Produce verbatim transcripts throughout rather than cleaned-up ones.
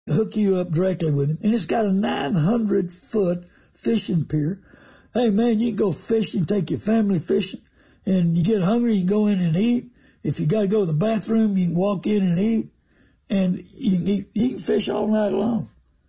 hook you up directly with him. And it's got a nine hundred foot fishing pier. Hey, man, you can go fishing, take your family fishing, and you get hungry, you can go in and eat. If you got to go to the bathroom, you can walk in and eat, and you can, eat, you can fish all night long,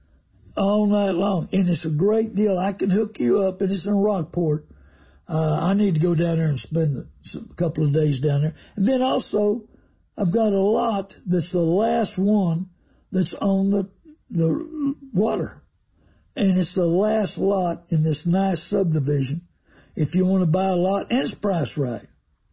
all night long. And it's a great deal. I can hook you up, and it's in Rockport. Uh, I need to go down there and spend a couple of days down there. And then also, I've got a lot that's the last one that's on the, the water. And it's the last lot in this nice subdivision. If you want to buy a lot, and it's priced right.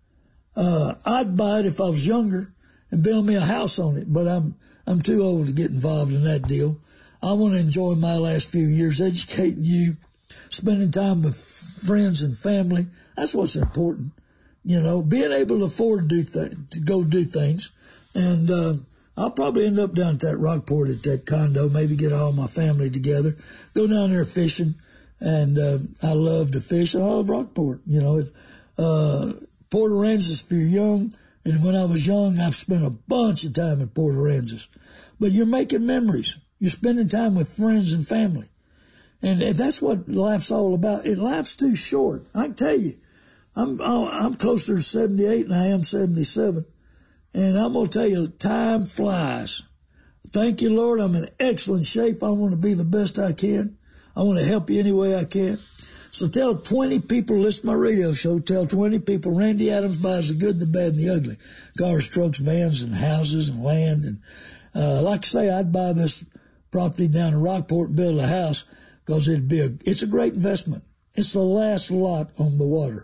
Uh, I'd buy it if I was younger and build me a house on it, but I'm, I'm too old to get involved in that deal. I want to enjoy my last few years educating you, spending time with friends and family. That's what's important. You know, being able to afford to do th- to go do things. And, uh, I'll probably end up down at that Rockport at that condo, maybe get all my family together, go down there fishing. And, uh, I love to fish. I love Rockport. You know, it, uh, Port Aransas if you're young. And when I was young, I've spent a bunch of time at Port Aransas. But you're making memories. You're spending time with friends and family. And that's what life's all about. And life's too short. I can tell you, I'm, I'm closer to seventy-eight than I am seventy-seven. And I'm going to tell you, time flies. Thank you, Lord. I'm in excellent shape. I want to be the best I can. I want to help you any way I can. So tell twenty people, listen to my radio show, tell twenty people Randy Adams buys the good, the bad, and the ugly. Cars, trucks, vans, and houses, and land. And uh, like I say, I'd buy this property down in Rockport and build a house because it'd be a, it's a great investment. It's the last lot on the water.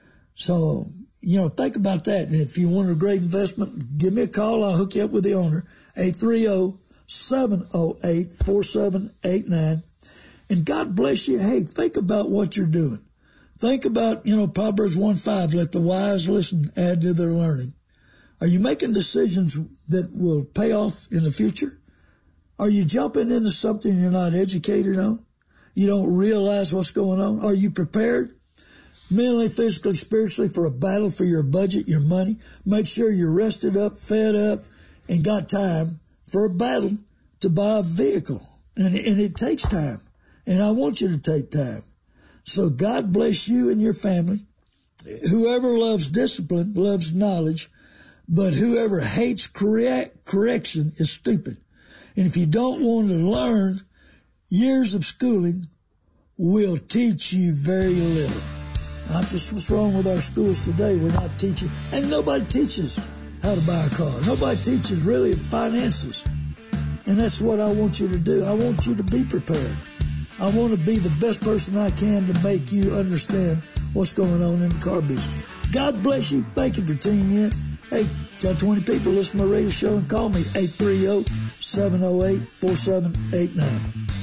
So, you know, think about that. And if you want a great investment, give me a call. I'll hook you up with the owner, eight three zero, seven zero eight, four seven eight nine. And God bless you. Hey, think about what you're doing. Think about, you know, Proverbs one five, let the wise listen, add to their learning. Are you making decisions that will pay off in the future? Are you jumping into something you're not educated on? You don't realize what's going on? Are you prepared mentally, physically, spiritually for a battle for your budget, your money? Make sure you're rested up, fed up, and got time for a battle to buy a vehicle. And, and it takes time. And I want you to take time. So God bless you and your family. Whoever loves discipline loves knowledge, but whoever hates correct, correction is stupid. And if you don't want to learn, years of schooling will teach you very little. That's just what's wrong with our schools today. We're not teaching, and nobody teaches how to buy a car. Nobody teaches really finances. And that's what I want you to do. I want you to be prepared. I want to be the best person I can to make you understand what's going on in the car business. God bless you. Thank you for tuning in. Hey, tell twenty people, listen to my radio show and call me, eight three zero, seven zero eight, four seven eight nine.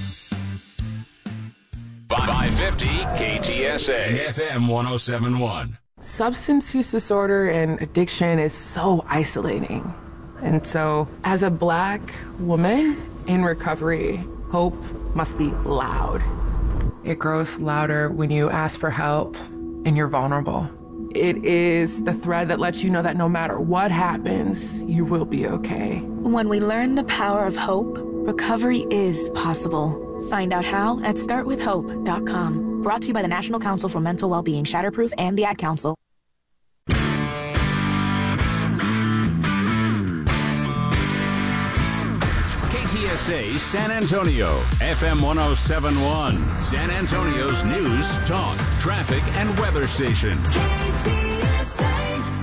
five fifty K T S A F M one oh seven point one. Substance use disorder and addiction is so isolating. And so, as a Black woman in recovery, hope must be loud. It grows louder when you ask for help and you're vulnerable. It is the thread that lets you know that no matter what happens, you will be okay. When we learn the power of hope, recovery is possible. Find out how at start with hope dot com. Brought to you by the National Council for Mental Wellbeing, Shatterproof, and the Ad Council. K T S A San Antonio, F M one oh seven point one. San Antonio's news, talk, traffic, and weather station. K T S A.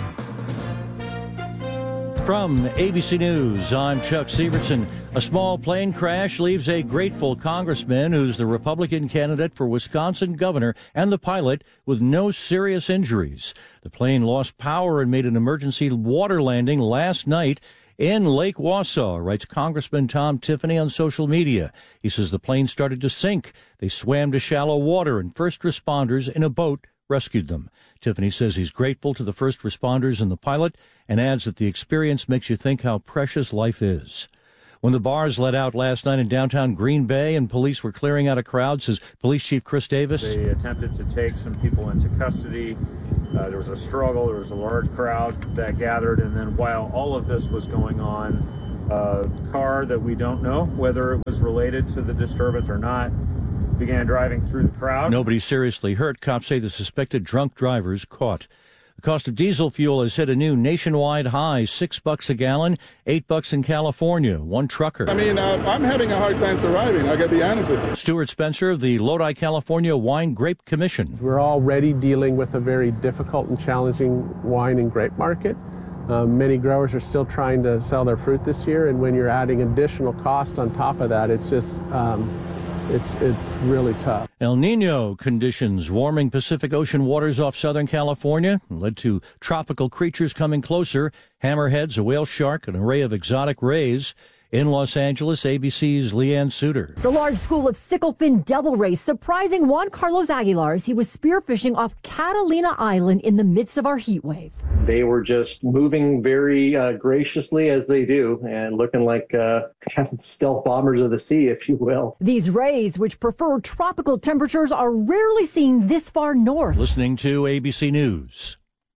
From A B C News, I'm Chuck Severson. A small plane crash leaves a grateful congressman who's the Republican candidate for Wisconsin governor and the pilot with no serious injuries. The plane lost power and made an emergency water landing last night in Lake Wausau, writes Congressman Tom Tiffany on social media. He says the plane started to sink. They swam to shallow water, and first responders in a boat rescued them. Tiffany says he's grateful to the first responders and the pilot, and adds that the experience makes you think how precious life is. When the bars let out last night in downtown Green Bay and police were clearing out a crowd, says Police Chief Chris Davis. They attempted to take some people into custody. Uh, there was a struggle. There was a large crowd that gathered. And then while all of this was going on, A car that we don't know whether it was related to the disturbance or not began driving through the crowd. Nobody seriously hurt. Cops say the suspected drunk driver is caught. The cost of diesel fuel has hit a new nationwide high, six bucks a gallon, eight bucks in California. One trucker. I mean, uh, I'm having a hard time surviving, I got to be honest with you. Stuart Spencer of the Lodi, California Wine Grape Commission. We're already dealing with a very difficult and challenging wine and grape market. Uh, many growers are still trying to sell their fruit this year, and when you're adding additional cost on top of that, it's just um, it's it's really tough. El Nino conditions warming Pacific Ocean waters off Southern California led to tropical creatures coming closer. Hammerheads, a whale shark, an array of exotic rays. In Los Angeles, A B C's Leanne Suter. The large school of sicklefin devil rays surprising Juan Carlos Aguilar as he was spearfishing off Catalina Island in the midst of our heat wave. They were just moving very uh, graciously as they do and looking like uh, stealth bombers of the sea, if you will. These rays, which prefer tropical temperatures, are rarely seen this far north. Listening to A B C News.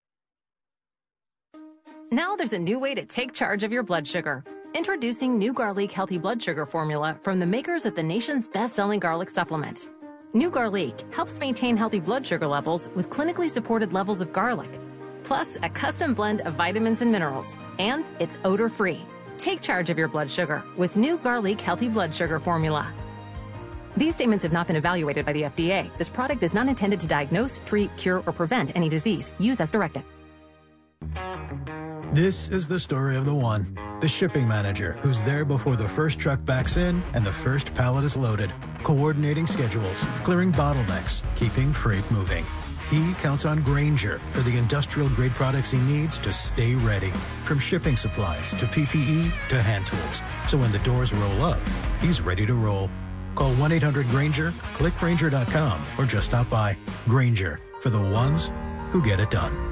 Now there's a new way to take charge of your blood sugar. Introducing New Garlic Healthy Blood Sugar Formula from the makers of the nation's best-selling garlic supplement. New Garlic helps maintain healthy blood sugar levels with clinically supported levels of garlic, plus a custom blend of vitamins and minerals, and it's odor-free. Take charge of your blood sugar with New Garlic Healthy Blood Sugar Formula. These statements have not been evaluated by the F D A. This product is not intended to diagnose, treat, cure, or prevent any disease. Use as directed. This is the story of the one, the shipping manager, who's there before the first truck backs in and the first pallet is loaded, coordinating schedules, clearing bottlenecks, keeping freight moving. He counts on Grainger for the industrial-grade products he needs to stay ready, from shipping supplies to P P E to hand tools. So when the doors roll up, he's ready to roll. Call one eight hundred Grainger, click Grainger dot com, or just stop by. Grainger, for the ones who get it done.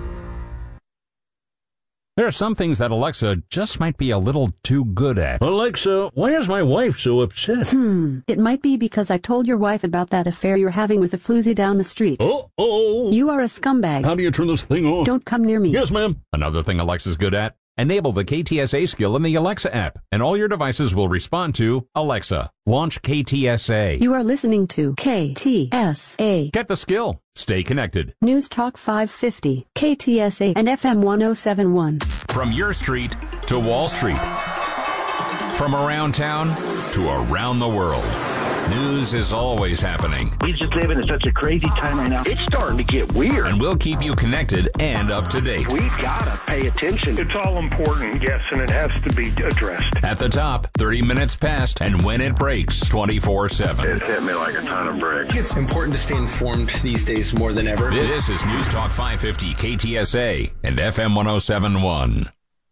There are some things that Alexa just might be a little too good at. Alexa, why is my wife so upset? Hmm, it might be because I told your wife about that affair you're having with a floozy down the street. Uh-oh. You are a scumbag. How do you turn this thing off? Don't come near me. Yes, ma'am. Another thing Alexa's good at? Enable the K T S A skill in the Alexa app, and all your devices will respond to Alexa. Launch K T S A. You are listening to K T S A. Get the skill. Stay connected. News Talk five fifty, K T S A, and F M one oh seven point one. From your street to Wall Street. From around town to around the world. News is always happening. We just living in such a crazy time right now. It's starting to get weird. And we'll keep you connected and up to date. We've got to pay attention. It's all important, yes, and it has to be addressed. At the top, thirty minutes past, and when it breaks, twenty-four seven. It hit me like a ton of bricks. It's important to stay informed these days more than ever. This is News Talk five fifty K T S A and F M one oh seven point one.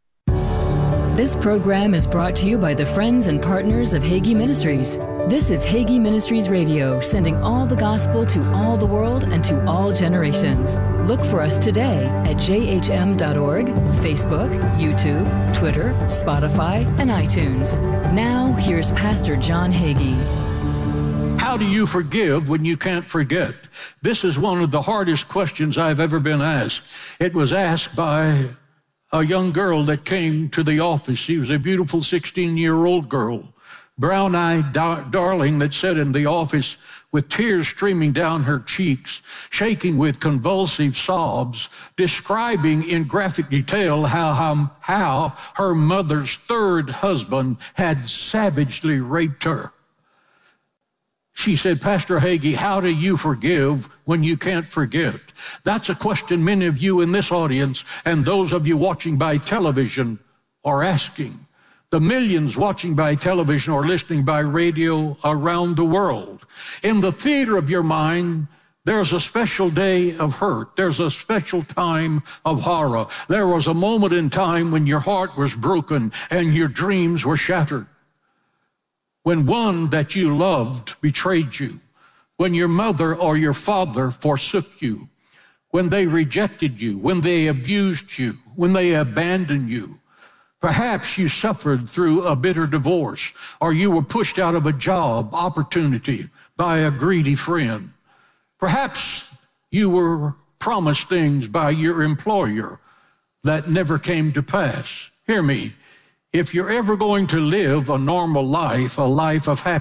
This program is brought to you by the friends and partners of Hagee Ministries. This is Hagee Ministries Radio, sending all the gospel to all the world and to all generations. Look for us today at j h m dot org, Facebook, YouTube, Twitter, Spotify, and iTunes. Now, here's Pastor John Hagee. How do you forgive when you can't forget? This is one of the hardest questions I've ever been asked. It was asked by a young girl that came to the office. She was a beautiful sixteen-year-old girl, brown-eyed dar- darling that sat in the office with tears streaming down her cheeks, shaking with convulsive sobs, describing in graphic detail how, how, how her mother's third husband had savagely raped her. She said, Pastor Hagee, how do you forgive when you can't forget? That's a question many of you in this audience and those of you watching by television are asking. The millions watching by television or listening by radio around the world. In the theater of your mind, there's a special day of hurt. There's a special time of horror. There was a moment in time when your heart was broken and your dreams were shattered. When one that you loved betrayed you, when your mother or your father forsook you, when they rejected you, when they abused you, when they abandoned you. Perhaps you suffered through a bitter divorce, or you were pushed out of a job opportunity by a greedy friend. Perhaps you were promised things by your employer that never came to pass. Hear me. If you're ever going to live a normal life, a life of happiness,